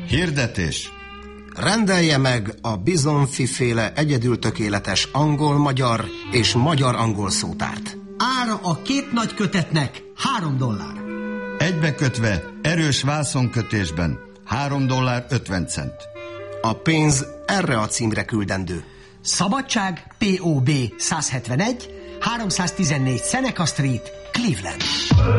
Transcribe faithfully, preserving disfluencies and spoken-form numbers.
Hirdetés. Rendelje meg a Bizonfi-féle egyedül tökéletes angol-magyar és magyar-angol szótárt. Ára a két nagy kötetnek három dollár. Egybekötve, erős vászonkötésben három dollár ötven cent. A pénz erre a címre küldendő. Szabadság, pé o bé száz hetvenegy, háromszáztizennégy Seneca Street, Cleveland.